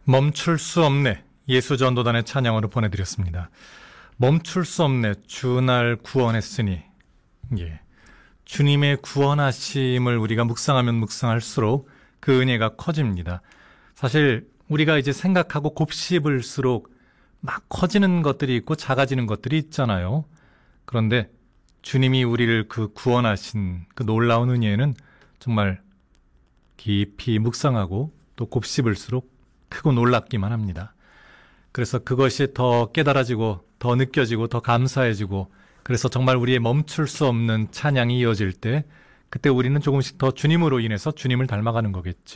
멈출 수 없네. 예수전도단의 찬양으로 보내드렸습니다. 멈출 수 없네. 주날 구원했으니. 예. 주님의 구원하심을 우리가 묵상하면 묵상할수록 그 은혜가 커집니다. 사실 우리가 이제 생각하고 곱씹을수록 막 커지는 것들이 있고 작아지는 것들이 있잖아요. 그런데 주님이 우리를 그 구원하신 그 놀라운 은혜는 정말 깊이 묵상하고 또 곱씹을수록 크고 놀랍기만 합니다. 그래서 그것이 더 깨달아지고 더 느껴지고 더 감사해지고, 그래서 정말 우리의 멈출 수 없는 찬양이 이어질 때 그때 우리는 조금씩 더 주님으로 인해서 주님을 닮아가는 거겠지.